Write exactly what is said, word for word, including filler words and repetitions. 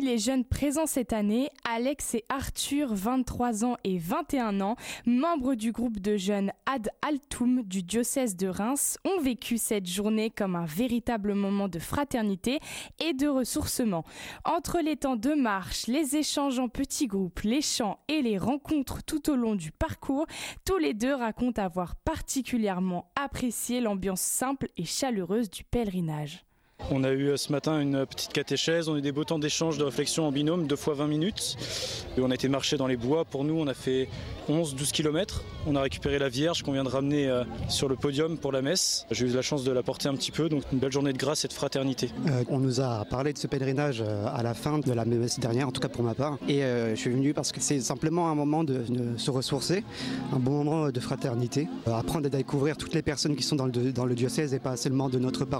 les jeunes présents cette année, Alex et Arthur, vingt-trois ans et vingt et un ans, membres du groupe de jeunes Ad Altum du diocèse de Reims, ont vécu cette journée comme un véritable moment de fraternité et de ressourcement. Entre les temps de marche, les échanges en petits groupes, les chants et les rencontres tout au long du parcours, tous les deux racontent avoir particulièrement apprécié l'ambiance simple et chaleureuse du pèlerinage. On a eu ce matin une petite catéchèse, on a eu des beaux temps d'échange, de réflexion en binôme, deux fois vingt minutes. Et on a été marcher dans les bois. Pour nous, on a fait onze douze kilomètres. On a récupéré la Vierge qu'on vient de ramener sur le podium pour la messe. J'ai eu la chance de la porter un petit peu, donc une belle journée de grâce et de fraternité. Euh, on nous a parlé de ce pèlerinage à la fin de la messe dernière, en tout cas pour ma part. Et euh, je suis venu parce que c'est simplement un moment de, de se ressourcer, un bon moment de fraternité, apprendre à découvrir toutes les personnes qui sont dans le, dans le diocèse et pas seulement de notre part.